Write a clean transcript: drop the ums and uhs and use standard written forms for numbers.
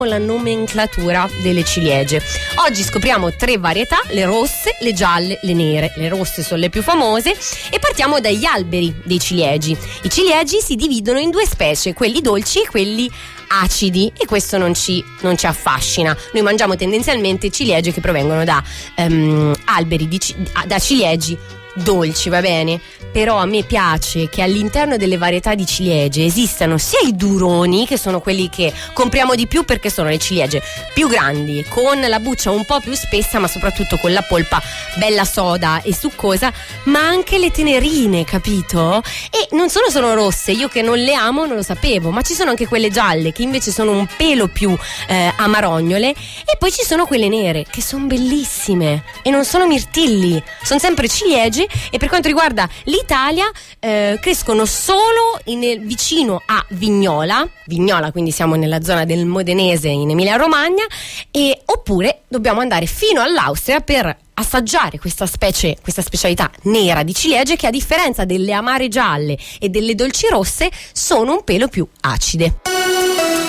la nomenclatura delle ciliegie. Oggi scopriamo 3 varietà: le rosse, le gialle, le nere. Le rosse sono le più famose e partiamo dagli alberi dei ciliegi. I ciliegi si dividono in 2 specie, quelli dolci e quelli acidi, e questo non ci affascina. Noi mangiamo tendenzialmente ciliegie che provengono da alberi da ciliegi dolci, va bene? Però a me piace che all'interno delle varietà di ciliegie esistano sia i duroni, che sono quelli che compriamo di più perché sono le ciliegie più grandi, con la buccia un po' più spessa, ma soprattutto con la polpa bella soda e succosa, ma anche le tenerine, capito? E non sono solo rosse, io che non le amo non lo sapevo, ma ci sono anche quelle gialle che invece sono un pelo più amarognole, e poi ci sono quelle nere che sono bellissime e non sono mirtilli, sono sempre ciliegie. E per quanto riguarda l'Italia, crescono solo vicino a Vignola, quindi siamo nella zona del Modenese in Emilia Romagna, oppure dobbiamo andare fino all'Austria per assaggiare questa specialità nera di ciliegie che, a differenza delle amare gialle e delle dolci rosse, sono un pelo più acide.